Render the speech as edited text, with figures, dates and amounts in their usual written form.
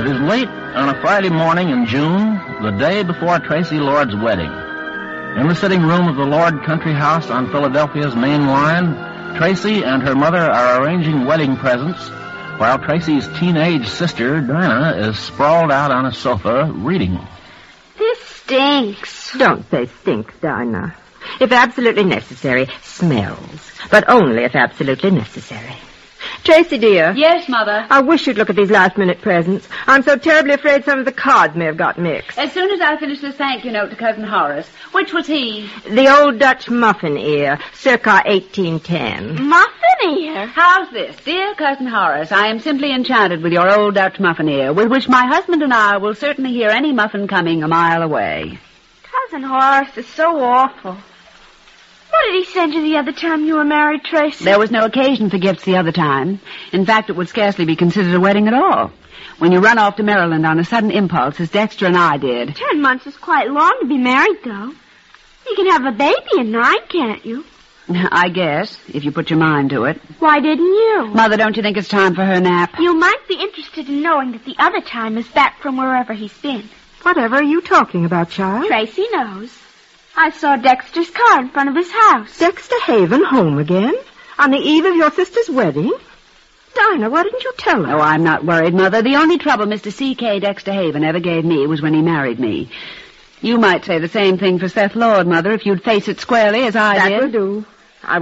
It is late on a Friday morning in June, the day before Tracy Lord's wedding. In the sitting room of the Lord Country House on Philadelphia's main line, Tracy and her mother are arranging wedding presents, while Tracy's teenage sister, Dinah, is sprawled out on a sofa reading. This stinks. Don't say stinks, Dinah. If absolutely necessary, smells. But only if absolutely necessary. Tracy, dear. Yes, Mother. I wish you'd look at these last-minute presents. I'm so terribly afraid some of the cards may have got mixed. As soon as I finish this thank you note to Cousin Horace. Which was he? The old Dutch muffin ear, circa 1810. Muffin ear? How's this? Dear Cousin Horace, I am simply enchanted with your old Dutch muffin ear, with which my husband and I will certainly hear any muffin coming a mile away. Cousin Horace is so awful. What did he send you the other time you were married, Tracy? There was no occasion for gifts the other time. In fact, it would scarcely be considered a wedding at all. When you run off to Maryland on a sudden impulse, as Dexter and I did. 10 months is quite long to be married, though. You can have a baby in 9, can't you? I guess, if you put your mind to it. Why didn't you? Mother, don't you think it's time for her nap? You might be interested in knowing that the other time is back from wherever he's been. Whatever are you talking about, child? Tracy knows. I saw Dexter's car in front of his house. Dexter Haven home again? On the eve of your sister's wedding? Dinah, why didn't you tell her? Oh, I'm not worried, Mother. The only trouble Mr. C.K. Dexter Haven ever gave me was when he married me. You might say the same thing for Seth Lord, Mother, if you'd face it squarely as I did. That will do.